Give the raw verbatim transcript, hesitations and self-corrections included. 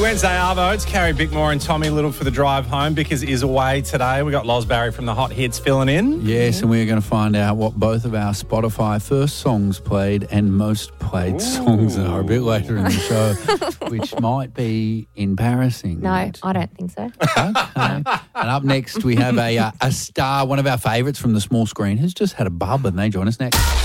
Wednesday Arvo. It's Carrie Bickmore and Tommy Little for the drive home because is away today. We got Loz Barry from the Hot Hits filling in. Yes, and we're going to find out what both of our Spotify first songs played and most played Ooh. songs are a bit later in the show, which might be embarrassing. No, I don't think so. Okay. And up next we have a, uh, a star, one of our favourites from the small screen, who's just had a bub, and they join us next.